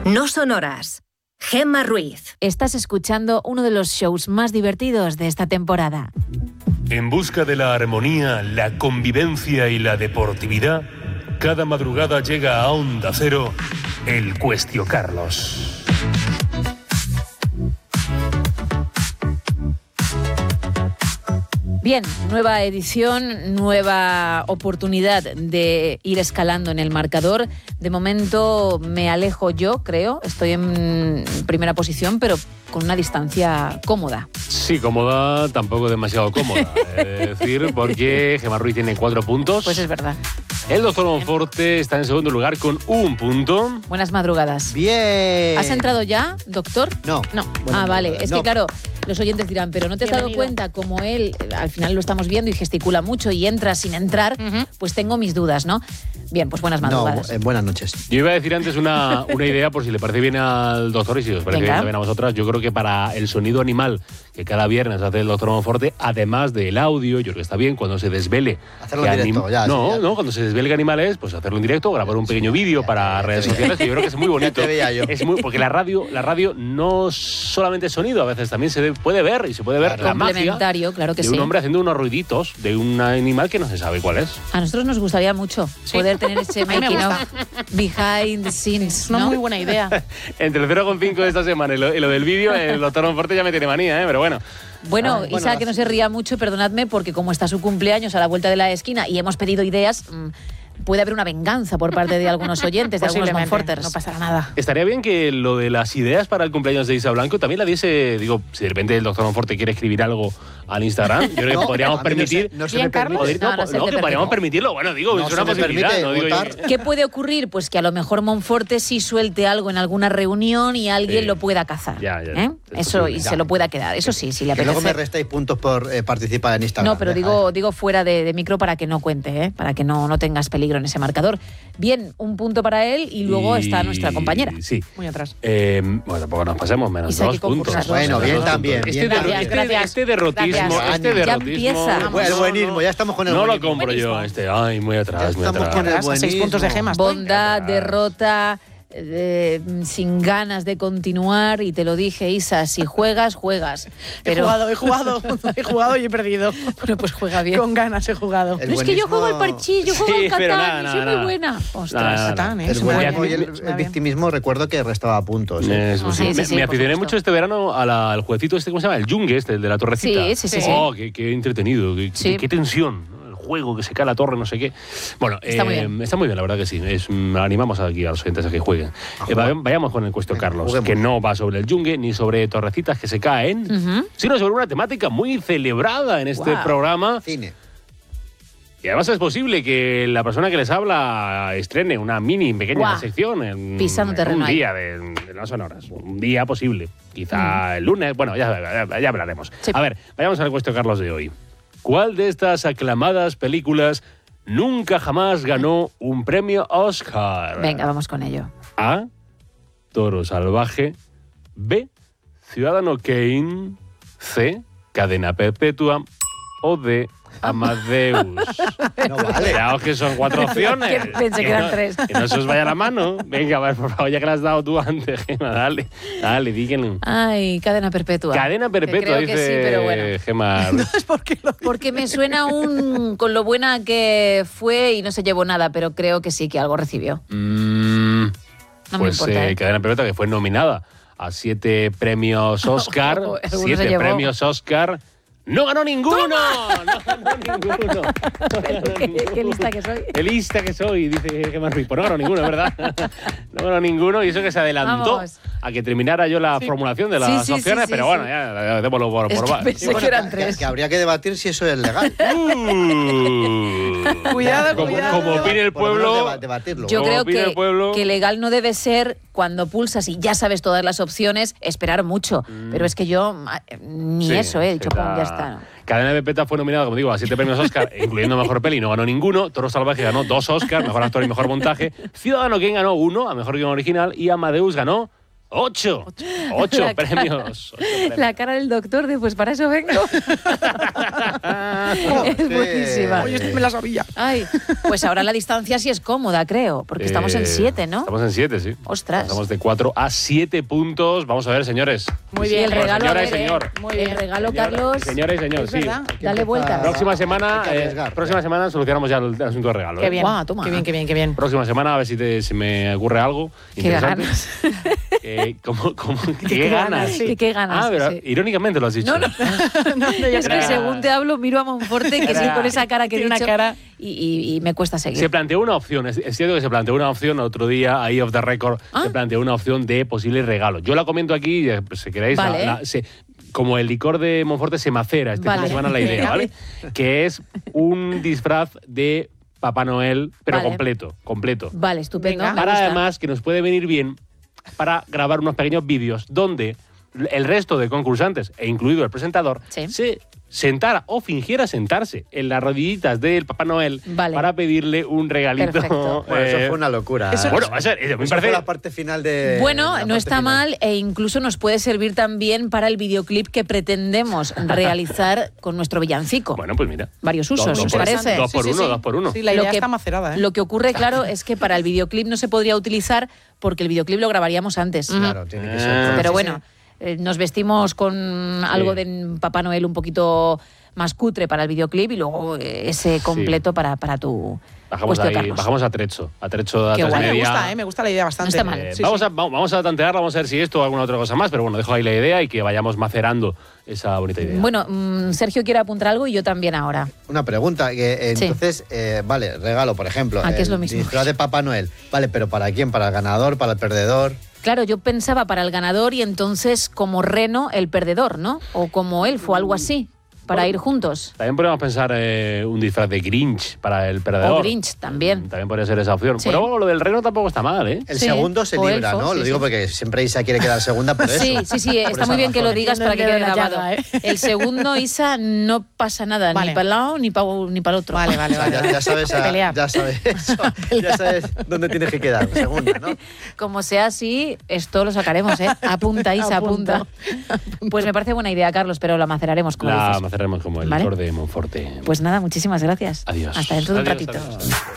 No sonoras. Gemma Ruiz. Estás escuchando uno de los shows más divertidos de esta temporada. En busca de la armonía, la convivencia y la deportividad, cada madrugada llega a Onda Cero el Cuestio Carlos. Bien, nueva edición, nueva oportunidad de ir escalando en el marcador. De momento me alejo yo, creo. Estoy en primera posición, pero con una distancia cómoda. Sí, cómoda, tampoco demasiado cómoda. Es decir, porque Gemma Ruiz tiene 4 puntos. Pues es verdad. El doctor Monforte está en segundo lugar con 1 punto. Buenas madrugadas. Bien. ¿Has entrado ya, doctor? No. Vale. Es que claro, los oyentes dirán, pero ¿no te has dado cuenta como él, al final lo estamos viendo y gesticula mucho y entra sin entrar? Pues tengo mis dudas, ¿no? Bien, pues buenas madrugadas. No, buenas noches. Yo iba a decir antes una idea, por si le parece bien al doctor y si os parece bien también a vosotras. Yo creo que para el sonido animal que cada viernes hace el doctor Monforte, además del audio, yo creo que está bien cuando se desvele. Hacerlo en directo, ya. No, cuando se desvele qué animal es, pues hacerlo en directo, grabar un pequeño vídeo para redes sociales, que yo creo que es muy bonito. Ya te veía yo. Porque la radio no solamente es sonido, a veces también se puede ver y se puede ver la magia complementario, claro que de sí. un hombre haciendo unos ruiditos de un animal que no se sabe cuál es. A nosotros nos gustaría mucho poder tener ese making of behind the scenes. Es una muy buena idea. Entre el 0,5 de esta semana y lo del vídeo, el doctor Monforte ya me tiene manía, pero bueno. Bueno, Isa, que no se ría mucho, perdonadme, porque como está su cumpleaños a la vuelta de la esquina y hemos pedido ideas, puede haber una venganza por parte de algunos oyentes, de algunos Monforters. No pasará nada. Estaría bien que lo de las ideas para el cumpleaños de Isa Blanco también la diese, digo, si de repente el doctor Monforte quiere escribir algo al Instagram, yo creo que podríamos permitir... No se me permite. que podríamos permitirlo, bueno, digo, es una posibilidad. No digo ¿Qué puede ocurrir? Pues que a lo mejor Monforte sí suelte algo en alguna reunión y alguien lo pueda cazar. Eso, y se lo pueda quedar. Eso sí, si le apetece. Que luego me restáis puntos por participar en Instagram. No, pero digo fuera de micro para que no cuente, para que no tengas peligro en ese marcador. Bien, 1 punto para él y luego está nuestra compañera. Sí. Muy atrás. Bueno, tampoco nos pasemos, menos Isa, 2 puntos. Bueno, bien también. Este derrotismo. Ya empieza. El buenismo, ya estamos con el buenismo. No buenismo. lo compro yo, Ay, muy atrás, muy Estamos atrás. con el A 6 puntos de Gemas. Bondad, derrota, sin ganas de continuar, y te lo dije, Isa, si juegas, juegas. Pero... He jugado y he perdido. Bueno, pues juega bien. Con ganas he jugado. No, es que yo juego al parchís, yo juego al Catán, soy muy buena. Ostras, Catán, El buenismo y el victimismo, recuerdo que restaba puntos. Me aficioné mucho este verano al jueguecito este, ¿cómo se llama? El Yungue, el de la torrecita. Sí. Oh, qué entretenido, qué tensión. Juego, que se cae la torre, no sé qué. Bueno, está muy bien, la verdad que sí. Animamos aquí a los oyentes a que jueguen. Vayamos con el Cuestio Carlos, juguemos. Que no va sobre el yungue ni sobre torrecitas que se caen, sino sobre una temática muy celebrada en este programa. Cine. Y además es posible que la persona que les habla estrene una pequeña sección en un día de las sonoras. Un día posible. Quizá el lunes. Bueno, ya hablaremos. Sí. A ver, vayamos al Cuestio Carlos de hoy. ¿Cuál de estas aclamadas películas nunca jamás ganó un premio Oscar? Venga, vamos con ello. A. Toro Salvaje. B. Ciudadano Kane. C. Cadena Perpetua. O D. Amadeus. No vale. Cuidado que son 4 opciones. Pensé que eran 3. Que no se os vaya la mano. Venga, a ver, por favor, ya que la has dado tú antes, Gemma, dale, díganle. Ay, cadena perpetua. Cadena perpetua, creo dice que sí, pero bueno. Gemma. Entonces, ¿por qué Porque me suena con lo buena que fue y no se llevó nada, pero creo que sí, que algo recibió. No pues me importa. Cadena perpetua, que fue nominada a 7 premios Oscar. 7 premios Oscar. ¡No ganó ninguno! ¡No ganó ninguno! ¿Qué lista que soy? ¡Qué lista que soy! Dice Gemma Ruiz. Pues no ganó ninguno, ¿verdad? No ganó ninguno, y eso que se adelantó a que terminara yo la formulación de las opciones, pero bueno, ya démoslo por Pensé que eran 3. Que habría que debatir si eso es legal. Cuidado. Como opine el pueblo. Yo creo que legal no debe ser cuando pulsas y ya sabes todas las opciones, esperar mucho. Pero es que yo ni eso he dicho, ya está. ¿No? Cadena Perpetua fue nominada, como digo, a 7 premios Oscar, incluyendo Mejor Peli, no ganó ninguno. Toro Salvaje ganó 2 Oscars, Mejor Actor y Mejor Montaje. Ciudadano Kane ganó 1, a Mejor Guion Original. Y Amadeus ganó 8 premios. La cara del doctor de pues para eso vengo. Es buenísima. Oye, esto me la sabía. Ay, pues ahora la distancia sí es cómoda, creo, porque estamos en 7, ¿no? Estamos en 7, sí. Ostras. Estamos de 4 a 7 puntos. Vamos a ver, señores. Muy bien, el regalo. Señora y señor. Muy bien. El regalo, Carlos. Señora y señor, sí. ¿Verdad? Dale vuelta. Próxima semana solucionamos ya el asunto del regalo. Qué bien. Guau, toma. Qué bien, qué bien. Próxima semana a ver si me ocurre algo Qué interesante. ganas. ¿Qué ganas? sí. Qué ganas. Ah, pero sí. irónicamente lo has dicho. No. Es que Era- según te hablo, miro a Monforte, que sí, con esa cara que he Tiene una dicho, cara. y me cuesta seguir. Se planteó una opción, es cierto que se planteó una opción otro día, ahí off the record, Ah. se planteó una opción de posible regalo. Yo la comento aquí, si queréis, Vale. como el licor de Monforte se macera este fin Vale. de semana la idea, ¿vale? Que es un disfraz de Papá Noel, pero Vale. completo. Vale, estupendo. Venga. me Para gusta. además que nos puede venir bien para grabar unos pequeños vídeos donde el resto de concursantes, e incluido el presentador, Sí. se sentara o fingiera sentarse en las rodillitas del Papá Noel Vale. para pedirle un regalito. Perfecto. Bueno, eso fue una locura. Bueno, a mí me Eso parece... fue la parte final de... Bueno, la no parte está final. mal e incluso nos puede servir también para el videoclip que pretendemos realizar con nuestro villancico. Bueno, pues mira. Varios usos, Dos ¿os por- parece? Dos por Sí, sí, uno, sí. dos por uno. Sí, la Lo idea que- está macerada, ¿eh? Lo que ocurre, claro, es que para el videoclip no se podría utilizar porque el videoclip lo grabaríamos antes. Claro, tiene que ser. Pero Sí, bueno, nos vestimos con algo de Papá Noel un poquito más cutre para el videoclip y luego ese completo para tu Bajamos cuestión, ahí, Carlos. bajamos a Trecho a Qué las guay. media. Me gusta la idea bastante. No está mal. Sí, vamos, sí. vamos a tantearla, vamos a ver si esto o alguna otra cosa más, pero bueno, dejo ahí la idea y que vayamos macerando esa bonita idea. Bueno, Sergio quiere apuntar algo y yo también ahora. Una pregunta, que Sí. entonces, vale, regalo, por ejemplo. Ah, que es el lo mismo. disfraz de Papá Noel. Vale, pero ¿para quién? ¿Para el ganador? ¿Para el perdedor? Claro, yo pensaba para el ganador y entonces como Reno el perdedor, ¿no? O como Elfo, algo así, para ir juntos. También podemos pensar un disfraz de Grinch para el perdedor. O Grinch también. También podría ser esa opción. Sí. Pero bueno, lo del reno tampoco está mal, ¿eh? El Sí, segundo se o libra, elfo, ¿no? sí, Lo digo sí. porque siempre Isa quiere quedar segunda por eso. Sí, está esa muy bien que lo razón. digas Tiene para que el dedo quede en la grabado. llaga, ¿eh? El segundo, Isa, no pasa nada, Vale. ni para el lado ni para el otro. Vale, vale, O sea, vale. ya sabes, Pelear. ya sabes eso. Ya sabes dónde tienes que quedar, segunda, ¿no? Como sea así, esto lo sacaremos, ¿eh? Apunta, Isa, apunta. Pues me parece buena idea, Carlos, pero la maceraremos, como La dices. maceraremos como el Vale. licor de Monforte. Pues nada, muchísimas gracias. Adiós. Hasta dentro de un Adiós, ratito. adiós.